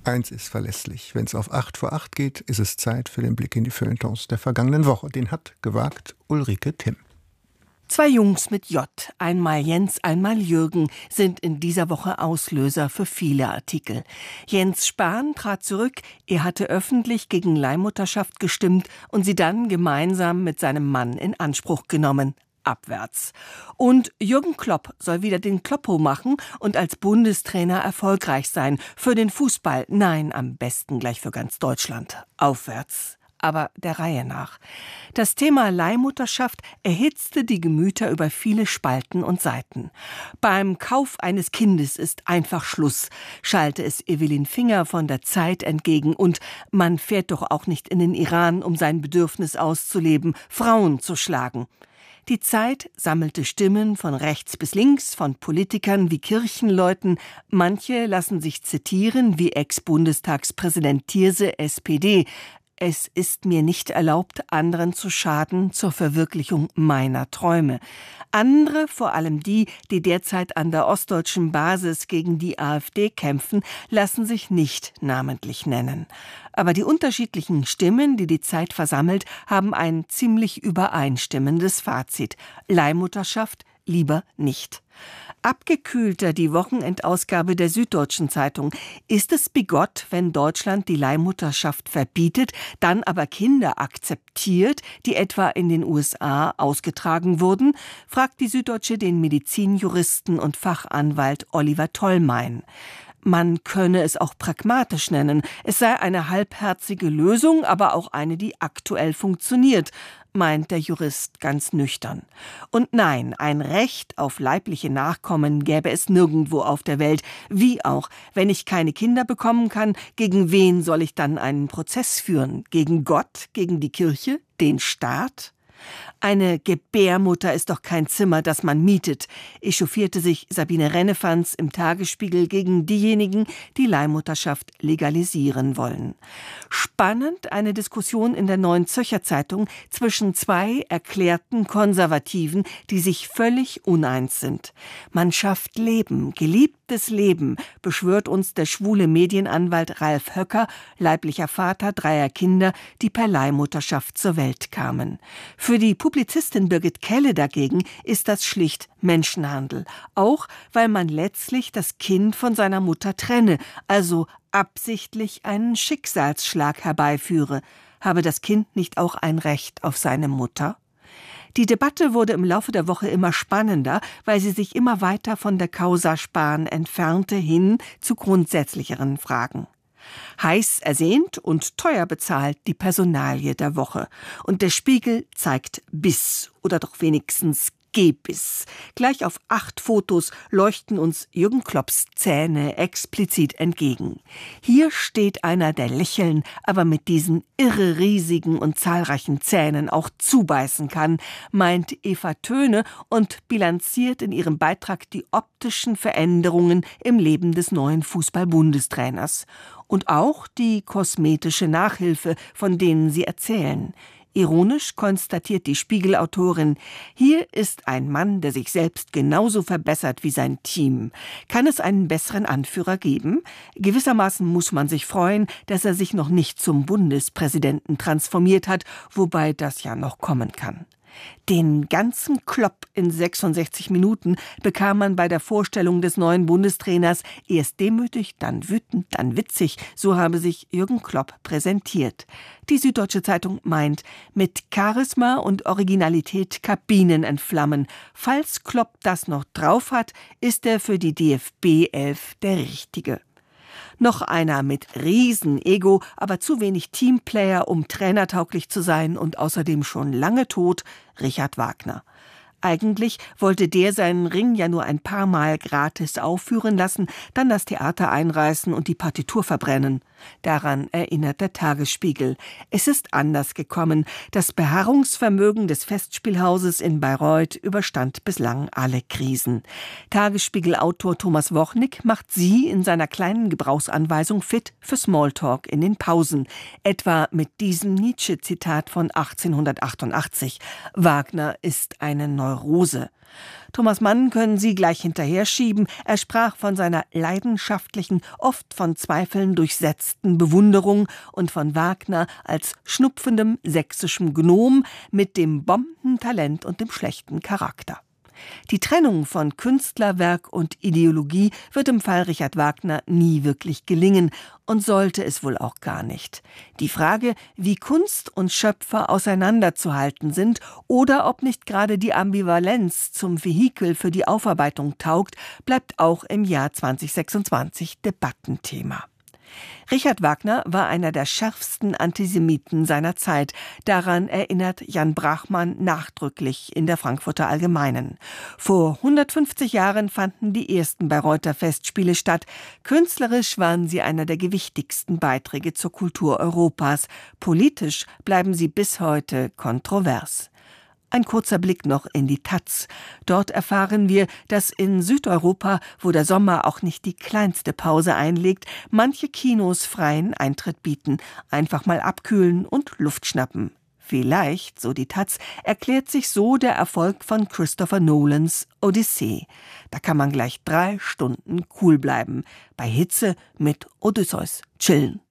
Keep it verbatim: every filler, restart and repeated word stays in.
Eins ist verlässlich. Wenn es auf acht vor acht geht, ist es Zeit für den Blick in die Feuilletons der vergangenen Woche. Den hat gewagt Ulrike Timm. Zwei Jungs mit J, einmal Jens, einmal Jürgen, sind in dieser Woche Auslöser für viele Artikel. Jens Spahn trat zurück, er hatte öffentlich gegen Leihmutterschaft gestimmt und sie dann gemeinsam mit seinem Mann in Anspruch genommen. Abwärts. Und Jürgen Klopp soll wieder den Kloppo machen und als Bundestrainer erfolgreich sein. Für den Fußball, nein, am besten gleich für ganz Deutschland. Aufwärts. Aber der Reihe nach. Das Thema Leihmutterschaft erhitzte die Gemüter über viele Spalten und Seiten. Beim Kauf eines Kindes ist einfach Schluss, schallte es Evelyn Finger von der Zeit entgegen. Und man fährt doch auch nicht in den Iran, um sein Bedürfnis auszuleben, Frauen zu schlagen. Die Zeit sammelte Stimmen von rechts bis links, von Politikern wie Kirchenleuten. Manche lassen sich zitieren, wie Ex-Bundestagspräsident Thierse, S P D. Es ist mir nicht erlaubt, anderen zu schaden zur Verwirklichung meiner Träume. Andere, vor allem die, die derzeit an der ostdeutschen Basis gegen die AfD kämpfen, lassen sich nicht namentlich nennen. Aber die unterschiedlichen Stimmen, die die Zeit versammelt, haben ein ziemlich übereinstimmendes Fazit. Leihmutterschaft lieber nicht. Abgekühlter die Wochenendausgabe der Süddeutschen Zeitung. Ist es bigott, wenn Deutschland die Leihmutterschaft verbietet, dann aber Kinder akzeptiert, die etwa in den U S A ausgetragen wurden? Fragt die Süddeutsche den Medizinjuristen und Fachanwalt Oliver Tollmein. Man könne es auch pragmatisch nennen. Es sei eine halbherzige Lösung, aber auch eine, die aktuell funktioniert, meint der Jurist ganz nüchtern. Und nein, ein Recht auf leibliche Nachkommen gäbe es nirgendwo auf der Welt. Wie auch, wenn ich keine Kinder bekommen kann, gegen wen soll ich dann einen Prozess führen? Gegen Gott? Gegen die Kirche? Den Staat? Eine Gebärmutter ist doch kein Zimmer, das man mietet, echauffierte sich Sabine Rennefanz im Tagesspiegel gegen diejenigen, die Leihmutterschaft legalisieren wollen. Spannend eine Diskussion in der Neuen Zürcher Zeitung zwischen zwei erklärten Konservativen, die sich völlig uneins sind. Man schafft Leben, geliebtes Leben, beschwört uns der schwule Medienanwalt Ralf Höcker, leiblicher Vater dreier Kinder, die per Leihmutterschaft zur Welt kamen. Für die Publizistin Birgit Kelle dagegen ist das schlicht Menschenhandel. Auch weil man letztlich das Kind von seiner Mutter trenne, also absichtlich einen Schicksalsschlag herbeiführe. Habe das Kind nicht auch ein Recht auf seine Mutter? Die Debatte wurde im Laufe der Woche immer spannender, weil sie sich immer weiter von der Causa Spahn entfernte hin zu grundsätzlicheren Fragen. Heiß ersehnt und teuer bezahlt die Personalie der Woche. Und der Spiegel zeigt Biss oder doch wenigstens Gebiss. Gleich auf acht Fotos leuchten uns Jürgen Klopps Zähne explizit entgegen. Hier steht einer, der lächeln, aber mit diesen irre riesigen und zahlreichen Zähnen auch zubeißen kann, meint Eva Töne und bilanziert in ihrem Beitrag die optischen Veränderungen im Leben des neuen Fußball-Bundestrainers. Und auch die kosmetische Nachhilfe, von denen sie erzählen. Ironisch konstatiert die Spiegelautorin, hier ist ein Mann, der sich selbst genauso verbessert wie sein Team. Kann es einen besseren Anführer geben? Gewissermaßen muss man sich freuen, dass er sich noch nicht zum Bundespräsidenten transformiert hat, wobei das ja noch kommen kann. Den ganzen Klopp in sechsundsechzig Minuten bekam man bei der Vorstellung des neuen Bundestrainers erst demütig, dann wütend, dann witzig. So habe sich Jürgen Klopp präsentiert. Die Süddeutsche Zeitung meint, mit Charisma und Originalität Kabinen entflammen. Falls Klopp das noch drauf hat, ist er für die D F B elf der Richtige. Noch einer mit Riesen-Ego, aber zu wenig Teamplayer, um trainertauglich zu sein und außerdem schon lange tot, Richard Wagner. Eigentlich wollte der seinen Ring ja nur ein paar Mal gratis aufführen lassen, dann das Theater einreißen und die Partitur verbrennen. Daran erinnert der Tagesspiegel. Es ist anders gekommen. Das Beharrungsvermögen des Festspielhauses in Bayreuth überstand bislang alle Krisen. Tagesspiegel-Autor Thomas Wochnick macht sie in seiner kleinen Gebrauchsanweisung fit für Smalltalk in den Pausen. Etwa mit diesem Nietzsche-Zitat von achtzehnhundertachtundachtzig. Wagner ist eine Neurose. Rose. Thomas Mann können Sie gleich hinterher schieben. Er sprach von seiner leidenschaftlichen, oft von Zweifeln durchsetzten Bewunderung und von Wagner als schnupfendem sächsischem Gnom mit dem Bombentalent und dem schlechten Charakter. Die Trennung von Künstlerwerk und Ideologie wird im Fall Richard Wagner nie wirklich gelingen und sollte es wohl auch gar nicht. Die Frage, wie Kunst und Schöpfer auseinanderzuhalten sind oder ob nicht gerade die Ambivalenz zum Vehikel für die Aufarbeitung taugt, bleibt auch im Jahr zwanzig sechsundzwanzig Debattenthema. Richard Wagner war einer der schärfsten Antisemiten seiner Zeit. Daran erinnert Jan Brachmann nachdrücklich in der Frankfurter Allgemeinen. Vor hundertfünfzig Jahren fanden die ersten Bayreuther Festspiele statt. Künstlerisch waren sie einer der gewichtigsten Beiträge zur Kultur Europas. Politisch bleiben sie bis heute kontrovers. Ein kurzer Blick noch in die Taz. Dort erfahren wir, dass in Südeuropa, wo der Sommer auch nicht die kleinste Pause einlegt, manche Kinos freien Eintritt bieten. Einfach mal abkühlen und Luft schnappen. Vielleicht, so die Taz, erklärt sich so der Erfolg von Christopher Nolans Odyssee. Da kann man gleich drei Stunden cool bleiben. Bei Hitze mit Odysseus chillen.